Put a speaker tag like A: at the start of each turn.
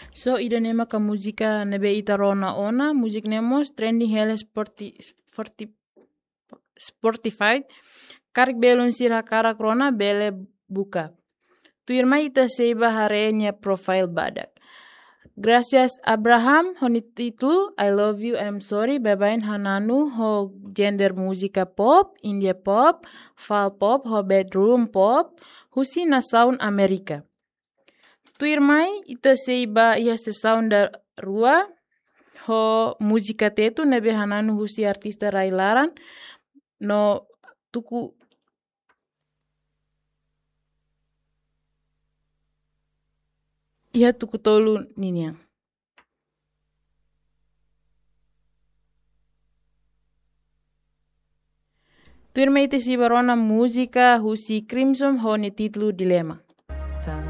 A: So ida nema ka muzika nebe ita rona ona, muzik nemos trending hele Spotify. Karik belun sirha karak rona bele buka. Tuirma ita seiba harenya profile badak. Gracias Abraham honititlu I love you I'm sorry babain hananu ho gender musika pop, India pop, fall pop, ho bedroom pop, husi na sound Amerika. Tuirmai ita seiba iha se sound rua ho musika tetu nebe hananu husi artista railaran no tuku iha tuku tolu niniang. Tuirma ite si barona musika husi Crimson ho ni titlu Dilema.